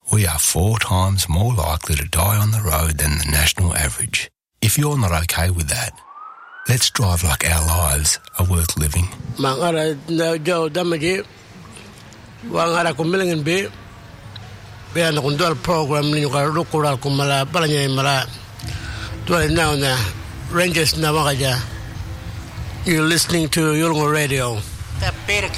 we are 4 times more likely to die on the road than the national average. If you're not okay with that, let's drive like our lives are worth living. Mangara jo damaji wangara kumilingin be na kundal program ni ka rukura kumala balanya mala to now na Rangers na makaja. You're listening to Yolngu Radio.